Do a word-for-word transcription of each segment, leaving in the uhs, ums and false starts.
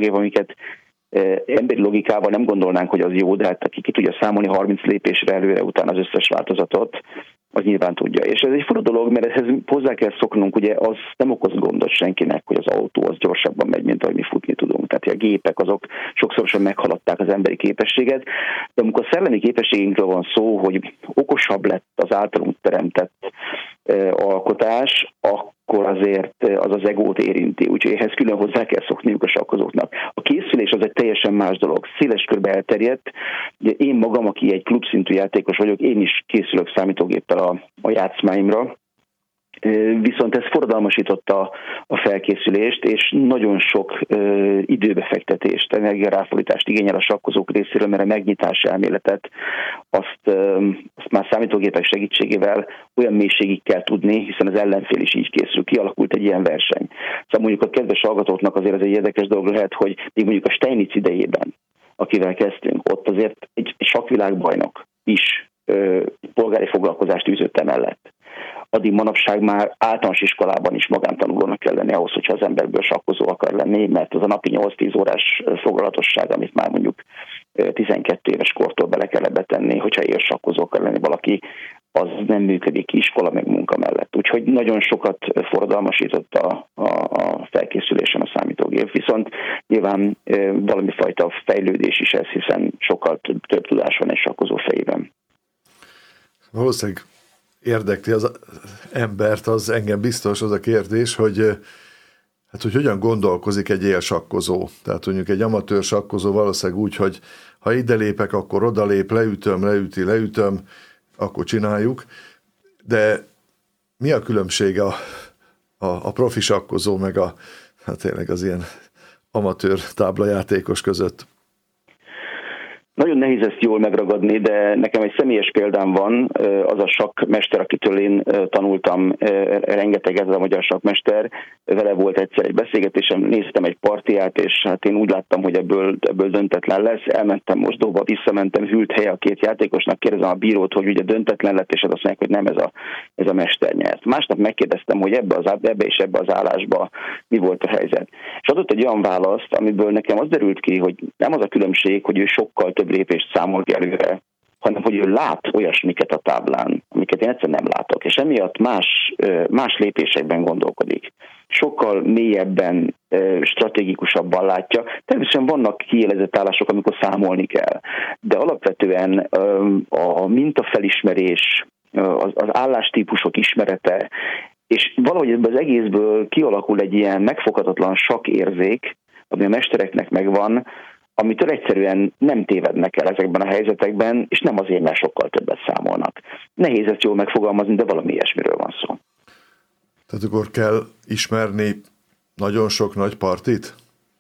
számítógép, amiket emberi logikával nem gondolnánk, hogy az jó, de hát aki ki tudja számolni harminc lépésre előre utána az összes változatot, az nyilván tudja. És ez egy fura dolog, mert ehhez hozzá kell szoknunk, ugye az nem okoz gondot senkinek, hogy az autó az gyorsabban megy, mint ahogy mi futni tudunk. Tehát a gépek azok sokszorosan meghaladták az emberi képességet, de amikor a szellemi képességünkről van szó, hogy okosabb lett az általunk teremtett alkotás, akkor azért az az egót érinti, úgyhogy ehhez külön hozzá kell szokniuk a sakkozóknak. A készülés az egy teljesen más dolog, széles körbe elterjedt. Ugye én magam, aki egy klubszintű játékos vagyok, én is készülök számítógéppel a, a játszmáimra, viszont ez forradalmasította a felkészülést, és nagyon sok ö, időbefektetést, energiaráfordítást igényel a sakkozók részéről, mert a megnyitás elméletet azt, ö, azt már számítógépek segítségével olyan mélységig kell tudni, hiszen az ellenfél is így készül. Kialakult egy ilyen verseny. Szóval mondjuk a kedves hallgatóknak azért ez egy érdekes dolog lehet, hogy még mondjuk a Steinitz idejében, akivel kezdtünk, ott azért egy, egy sakkvilágbajnok is ö, polgári foglalkozást űzött emellett. Addig manapság már általános iskolában is magántanulónak kell lenni ahhoz, hogyha az emberből sakkozó akar lenni, mert az a napi nyolc-tíz órás foglalatosság, amit már mondjuk tizenkét éves kortól bele kell ebbe tenni, hogyha élsakkozó akar lenni valaki, az nem működik iskola meg munka mellett. Úgyhogy nagyon sokat forradalmasított a, a, a felkészülésen a számítógép, viszont nyilván valami fajta fejlődés is ez, hiszen sokkal több, több tudás van egy sakkozó fejében. Valószínűleg érdekli az embert, az engem biztos az a kérdés, hogy, hát, hogy hogyan gondolkozik egy élsakkozó. Tehát mondjuk egy amatőr sakkozó valószínűleg úgy, hogy ha ide lépek, akkor oda lép, leütöm, leüti, leütöm, akkor csináljuk. De mi a különbség a, a, a profi sakkozó meg a, hát tényleg az ilyen amatőr táblajátékos között? Nagyon nehéz ezt jól megragadni, de nekem egy személyes példám van, az a sakkmester, akitől én tanultam rengeteg, ez a magyar sakkmester, vele volt egyszer egy beszélgetésem, néztem egy partiját, és hát én úgy láttam, hogy ebből, ebből döntetlen lesz, elmentem mosdóba, visszamentem, hűlt helye a két játékosnak, kérdezem a bírót, hogy ugye döntetlen lett, és az azt mondják, hogy nem, ez a, ez a mester nyert. Másnap megkérdeztem, hogy ebbe, az, ebbe és ebbe az állásba mi volt a helyzet. És adott egy olyan választ, amiből nekem az derült ki, hogy nem az a különbség, hogy ő sokkal több lépést számol ki előre, hanem hogy ő lát olyasmiket a táblán, amiket én egyszerűen nem látok, és emiatt más, más lépésekben gondolkodik. Sokkal mélyebben, stratégikusabban látja. Természetesen vannak kiélezett állások, amikor számolni kell, de alapvetően a mintafelismerés, az állástípusok ismerete, és valahogy ebből az egészből kialakul egy ilyen megfoghatatlan sakkérzék, ami a mestereknek megvan, amitől egyszerűen nem tévednek el ezekben a helyzetekben, és nem azért, mert sokkal többet számolnak. Nehéz ezt jól megfogalmazni, de valami ilyesmiről van szó. Tehát akkor kell ismerni nagyon sok nagy partit?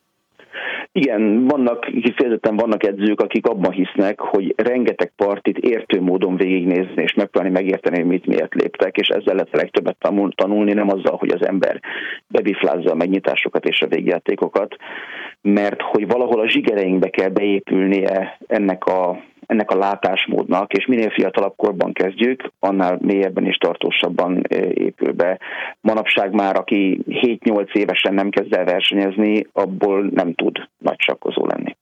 Igen, vannak, kifejezetten vannak edzők, akik abban hisznek, hogy rengeteg partit értő módon végignézni, és megpróbálni megérteni, hogy mit miért léptek, és ezzel lehet a legtöbbet tanulni, nem azzal, hogy az ember bebiflázza a megnyitásokat és a végjátékokat, mert hogy valahol a zsigereinkbe kell beépülnie ennek a, ennek a látásmódnak, és minél fiatalabb korban kezdjük, annál mélyebben és tartósabban épül be. Manapság már, aki hét-nyolc évesen nem kezd el versenyezni, abból nem tud nagy sakkozó lenni.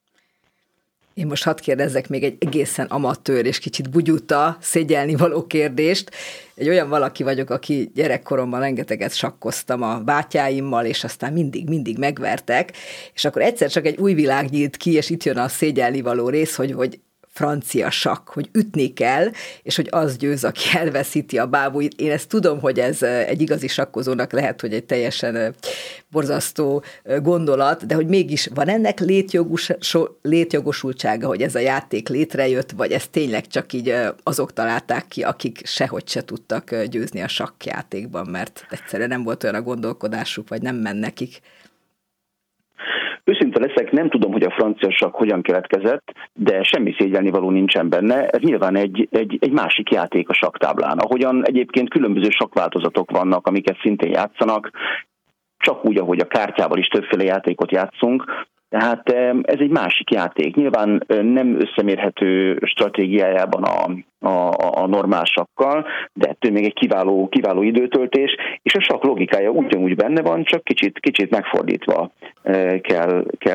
Én most hadd kérdezzek még egy egészen amatőr és kicsit bugyuta, szégyelni való kérdést. Egy olyan valaki vagyok, aki gyerekkoromban rengeteget sakkoztam a bátyáimmal, és aztán mindig, mindig megvertek, és akkor egyszer csak egy új világ nyílt ki, és itt jön a szégyelni való rész, hogy, hogy francia sakk, hogy ütni kell, és hogy az győz, aki elveszíti a bábúit. Én ezt tudom, hogy ez egy igazi sakkozónak lehet, hogy egy teljesen borzasztó gondolat, de hogy mégis van ennek létjogos, létjogosultsága, hogy ez a játék létrejött, vagy ezt tényleg csak így azok találták ki, akik sehogy se tudtak győzni a sakkjátékban, mert egyszerűen nem volt olyan a gondolkodásuk, vagy nem ment nekik. Őszinte leszek, nem tudom, hogy a francia sakk hogyan keletkezett, de semmi szégyelnivaló nincsen benne. Ez nyilván egy, egy, egy másik játék a sakktáblán, ahogyan egyébként különböző sakkváltozatok vannak, amiket szintén játszanak, csak úgy, ahogy a kártyával is többféle játékot játszunk. Tehát ez egy másik játék. Nyilván nem összemérhető stratégiájában a, a, a normál sakkal, de ettől még egy kiváló, kiváló időtöltés, és a sakk logikája ugyanúgy benne van, csak kicsit, kicsit megfordítva kell, kell